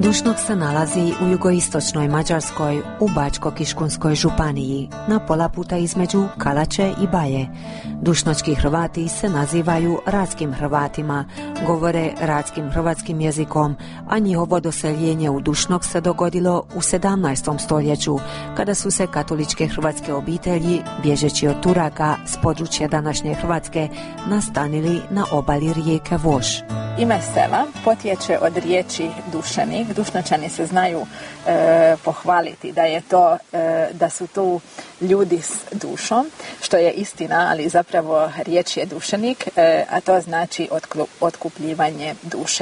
Dušnok se nalazi u jugoistočnoj Mađarskoj u Bačko-Kiškunskoj županiji, na pola puta između Kalače i Baje. Dušnočki Hrvati se nazivaju Radskim Hrvatima, govore radskim hrvatskim jezikom, a njihovo doseljenje u Dušnok se dogodilo u 17. stoljeću, kada su se katoličke hrvatske obitelji, bježeći od Turaka s područja današnje Hrvatske, nastanili na obali rijeke Vož. Ime sela potječe od riječi dušenik. Dušnočani se znaju pohvaliti da su tu ljudi s dušom, što je istina, ali zapravo riječ je dušenik, a to znači otkupljivanje duše.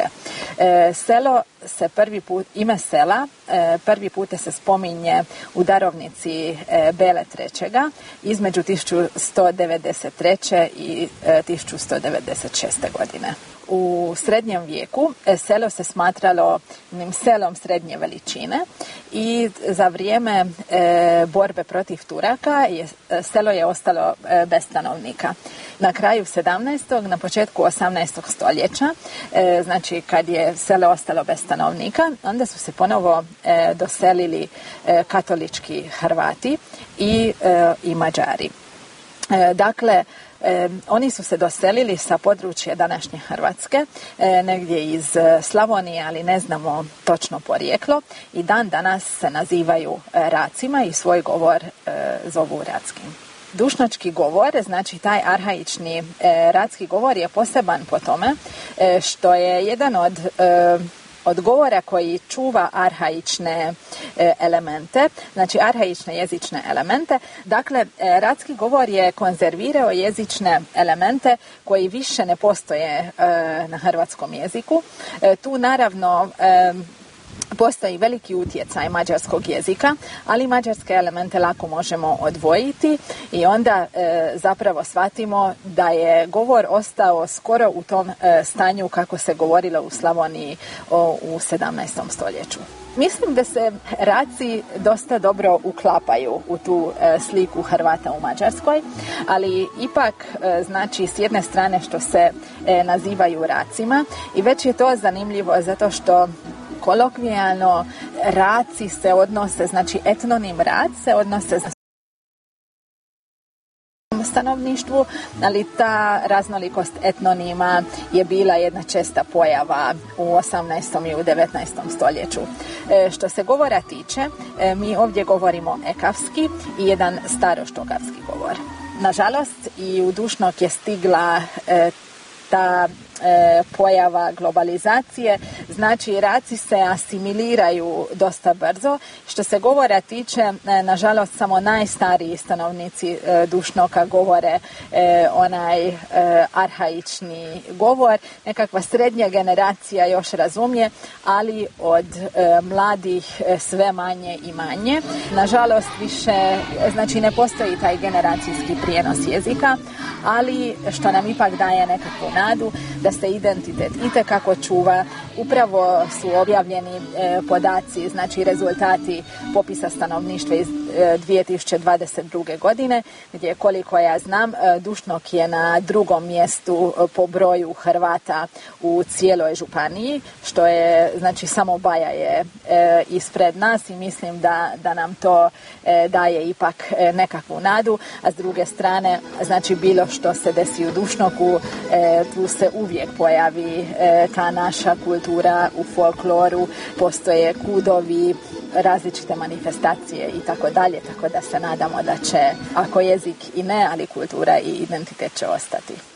Ime sela prvi puta se spominje u darovnici Bele III. Između 1193. i 1196. godine. U srednjem vijeku selo se smatralo selom srednje veličine i za vrijeme borbe protiv Turaka selo je ostalo bez stanovnika. Na kraju 17. na početku 18. stoljeća, znači kad je selo ostalo bez stanovnika, onda su se ponovo doselili katolički Hrvati i Mađari. Dakle, oni su se doselili sa područja današnje Hrvatske, negdje iz Slavonije, ali ne znamo točno porijeklo, i dan danas se nazivaju Racima i svoj govor zovu radskim. Dušnočki govor, znači taj arhaični radski govor, je poseban po tome što je jedan od govora koji čuva arhaične elemente, znači arhaične jezične elemente. Dakle, radski govor je konzervirao jezične elemente koji više ne postoje na hrvatskom jeziku. Tu naravno postoji veliki utjecaj mađarskog jezika, ali mađarske elemente lako možemo odvojiti i onda zapravo shvatimo da je govor ostao skoro u tom stanju kako se govorilo u Slavoniji u 17. stoljeću. Mislim da se Raci dosta dobro uklapaju u tu sliku Hrvata u Mađarskoj, ali ipak znači s jedne strane što se nazivaju Racima, i već je to zanimljivo zato što kolokvijalno Raci se odnose, znači etnonim Rac se odnose za stanovništvu, ali ta raznolikost etnonima je bila jedna česta pojava u 18. i u 19. stoljeću. Što se govora tiče, mi ovdje govorimo ekavski i jedan staroštokavski govor. Nažalost, i u Dušnok je stigla ta pojava globalizacije, znači Raci se asimiliraju dosta brzo. Što se govora tiče, nažalost samo najstariji stanovnici Dušnoka govore onaj arhaični govor, nekakva srednja generacija još razumije, ali od mladih sve manje i manje. Nažalost više, znači ne postoji taj generacijski prijenos jezika, ali što nam ipak daje nekakvu nadu da se identitet itekako čuva. Upravo su objavljeni podaci, znači rezultati popisa stanovništva iz 2022. godine, gdje koliko ja znam, Dušnok je na drugom mjestu po broju Hrvata u cijeloj županiji, što je, znači samo Baja je ispred nas i mislim da nam to daje ipak nekakvu nadu, a s druge strane, znači bilo što se desi u Dušnoku, tu se uvijek pojavi ta naša kultura u folkloru, postoje kudovi, različite manifestacije i tako dalje, tako da se nadamo da će, ako jezik i ne, ali kultura i identitet će ostati.